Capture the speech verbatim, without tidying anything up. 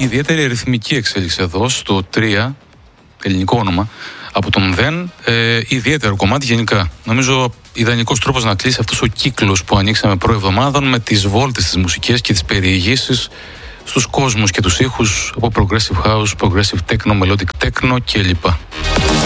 ιδιαίτερη ρυθμική εξέλιξη εδώ στο τρία, ελληνικό όνομα, από το μηδέν, ε, ιδιαίτερο κομμάτι γενικά. Νομίζω ιδανικός τρόπος να κλείσει αυτός ο κύκλος που ανοίξαμε προεβδομάδων με τις βόλτες, τις μουσικές και τις περιηγήσεις στους κόσμους και τους ήχους από progressive house, progressive techno, melodic techno κλπ.